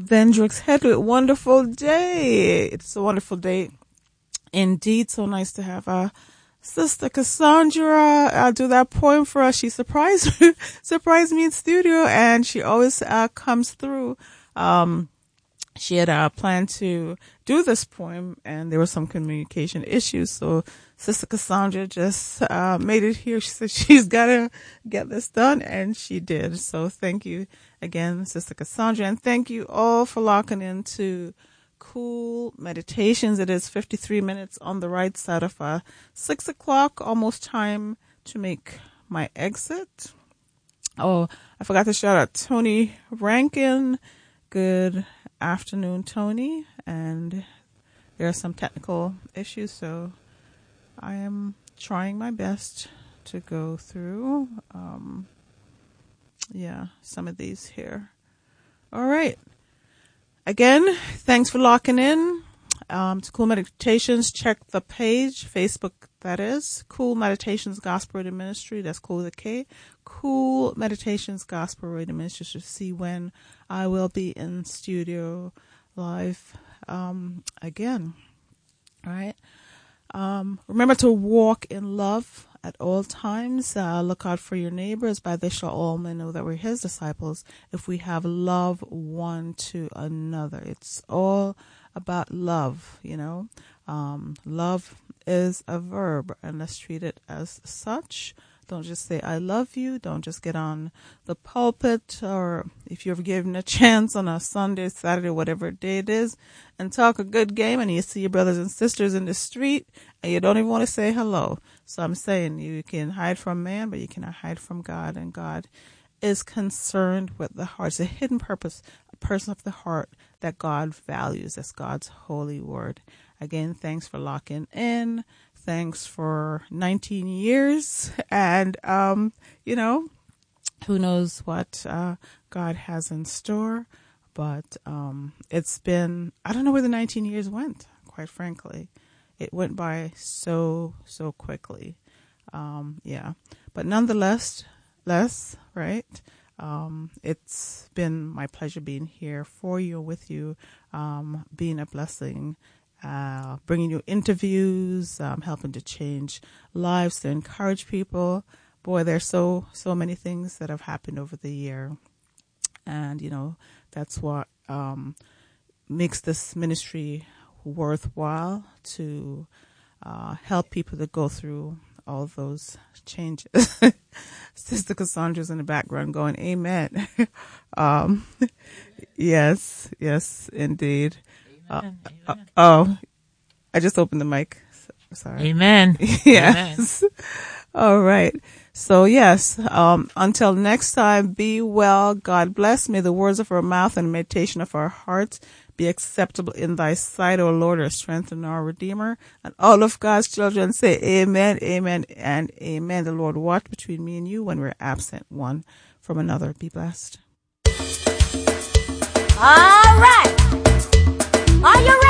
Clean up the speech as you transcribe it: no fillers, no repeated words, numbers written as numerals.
Vendrix Headley. Wonderful day. It's a wonderful day indeed. So nice to have Sister Cassandra do that poem for us. She surprised me in studio, and she always comes through. She had planned to do this poem, and there were some communication issues, so Sister Cassandra just made it here. She said she's got to get this done, and she did. So thank you again, Sister Cassandra, and thank you all for locking into Cool Meditations. It is 53 minutes on the right side of 6 o'clock, almost time to make my exit. Oh, I forgot to shout out Tony Rankin. Good afternoon, Tony. And there are some technical issues, so I am trying my best to go through some of these here. All right. Again, thanks for locking in to Cool Meditations. Check the page, Facebook, that is, Cool Meditations Gospel Radio Ministry. That's cool with a K. Cool Meditations Gospel Radio Ministry, to see when I will be in studio live again. All right. Remember to walk in love at all times. Look out for your neighbors. By this shall all men know that we're his disciples, if we have love one to another. It's all about love, you know. Love is a verb, and let's treat it as such. Don't just say, I love you. Don't just get on the pulpit, or if you're given a chance on a Sunday, Saturday, whatever day it is, and talk a good game, and you see your brothers and sisters in the street, and you don't even want to say hello. So I'm saying you can hide from man, but you cannot hide from God, and God is concerned with the heart. It's a hidden purpose, a person of the heart that God values. That's God's holy word. Again, thanks for locking in. Thanks for 19 years. And, you know, who knows what God has in store. But it's been, I don't know where the 19 years went, quite frankly. It went by so quickly. But nonetheless, right? It's been my pleasure being here for you, with you, being a blessing, bringing you interviews, helping to change lives, to encourage people. Boy, there's so many things that have happened over the year. And, you know, that's what makes this ministry worthwhile, to help people to go through all those changes. Sister Cassandra's in the background going, amen. Yes, indeed. Amen. I just opened the mic. Sorry. Amen. Yes. Amen. All right. So yes, until next time, be well. God bless. May the words of our mouth and meditation of our hearts be acceptable in thy sight, O Lord, our strength and our Redeemer. And all of God's children say amen, amen, and amen. The Lord watch between me and you when we're absent one from another. Be blessed. All right. Are you ready?